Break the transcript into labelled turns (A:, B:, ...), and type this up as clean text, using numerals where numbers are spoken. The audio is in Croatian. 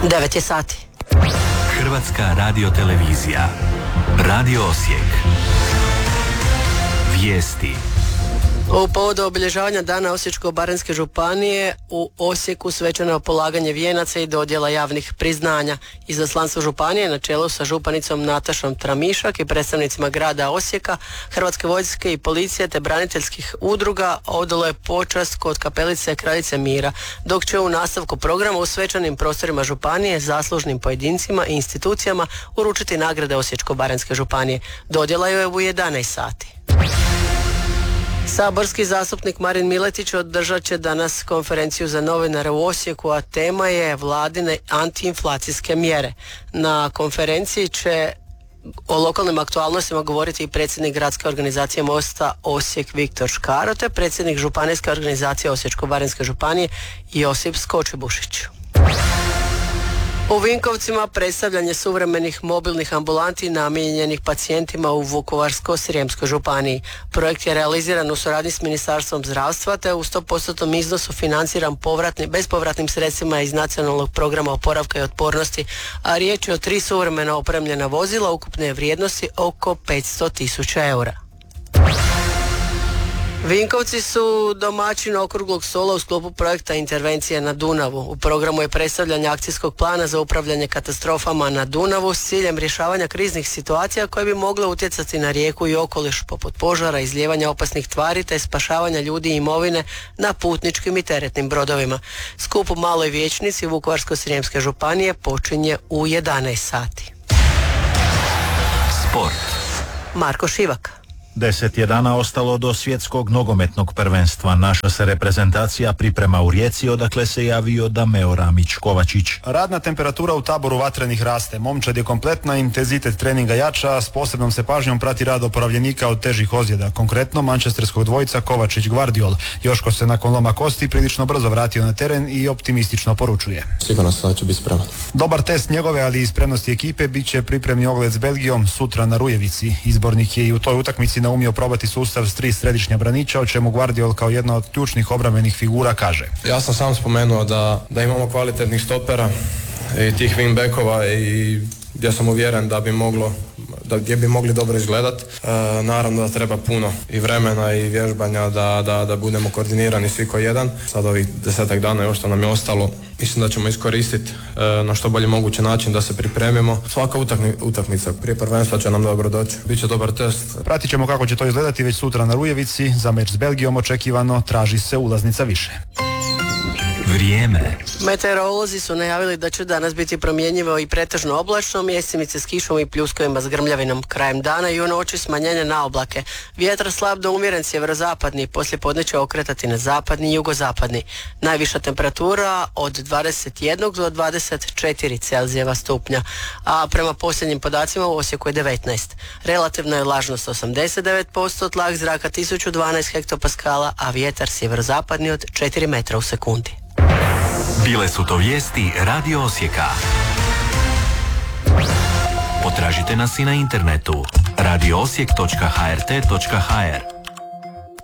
A: 9 je sati.
B: Hrvatska radiotelevizija. Radio Osijek. Vijesti.
A: U povodu obilježavanja Dana Osječko-baranjske županije u Osijeku svečano polaganje vijenaca i dodjela javnih priznanja. Izaslanstvo županije na čelu sa županicom Natašom Tramišak i predstavnicima grada Osijeka, Hrvatske vojske i policije te braniteljskih udruga odalo je počast kod kapelice Kraljice Mira, dok će u nastavku programa u svečanim prostorima županije zaslužnim pojedincima i institucijama uručiti nagrade Osječko-baranjske županije. Dodjela je u 11 sati. Saborski zastupnik Marin Miletić održat će danas konferenciju za novinare u Osijeku, a tema je vladine antiinflacijske mjere. Na konferenciji će o lokalnim aktualnostima govoriti i predsjednik gradske organizacije Mosta Osijek Viktor Škaro te predsjednik županijske organizacije Osječko-baranjske županije Josip Skočibušić. U Vinkovcima predstavljanje suvremenih mobilnih ambulanti namijenjenih pacijentima u Vukovarsko-srijemskoj županiji. Projekt je realiziran u suradnji s Ministarstvom zdravstva te u 100% iznosu financiran bespovratnim sredstvima iz Nacionalnog programa oporavka i otpornosti, a riječ je o 3 suvremeno opremljena vozila ukupne vrijednosti oko 500.000 eura. Vinkovci su domaćin okruglog stola u sklopu projekta Intervencije na Dunavu. U programu je predstavljanje akcijskog plana za upravljanje katastrofama na Dunavu s ciljem rješavanja kriznih situacija koje bi mogle utjecati na rijeku i okoliš, poput požara, izlijevanja opasnih tvari te spašavanja ljudi i imovine na putničkim i teretnim brodovima. Skup u Maloj vijećnici Vukovarsko-srijemske županije počinje u 11 sati.
B: Sport.
A: Marko Šivak.
C: 10 je dana ostalo do svjetskog nogometnog prvenstva. Naša se reprezentacija priprema u Rijeci, odakle se javio Dameo Ramić-Kovačić.
D: Radna temperatura u taboru vatrenih raste. Momčad je kompletna, intenzitet treninga jača, s posebnom se pažnjom prati rad oporavljenika od težih ozljeda. Konkretno, mančesterskog dvojca Kovačić-Gvardiol. Joško se nakon loma kosti prilično brzo vratio na teren i optimistično poručuje.
E: Sigurno sam da ću biti spreman.
D: Dobar test njegove, ali i spremnosti ekipe bit će pripremni ogled s Belgijom sutra na Rujevici. Izbornik je i u toj utakmici umio probati sustav s 3 središnja braniča, o čemu Gvardiol kao jedna od ključnih obrambenih figura kaže.
E: Ja sam sam spomenuo da imamo kvalitetnih stopera i tih wingbackova i gdje sam uvjeren gdje bi mogli dobro izgledat. Naravno da treba puno i vremena i vježbanja da budemo koordinirani svi ko jedan. Sad ovih 10 dana još što nam je ostalo, mislim da ćemo iskoristiti na što bolji mogući način da se pripremimo. Svaka utakmica prije prvenstva će nam dobro doći. Biće dobar test.
D: Pratit ćemo kako će to izgledati već sutra na Rujevici. Za meč s Belgijom očekivano traži se ulaznica više.
B: Vrijeme.
A: Meteorolozi su najavili da će danas biti promjenjivo i pretežno oblačno, mjestimice s kišom i pljuskovima s grmljavinom. Krajem dana i u noći smanjenje na oblake. Vjetar slab do umjeren sjeverozapadni, poslije podne će okretati na zapadni i jugozapadni. Najviša temperatura od 21 do 24 Celzijeva stupnja, a prema posljednjim podacima u Osijeku je 19. Relativna je vlažnost 89%, tlak zraka 1012 hektopaskala, a vjetar sjeverozapadni od 4 metra u sekundi.
B: Bile su to vijesti Radio Osijeka. Potražite nas i na internetu radioosijek.hrt.hr.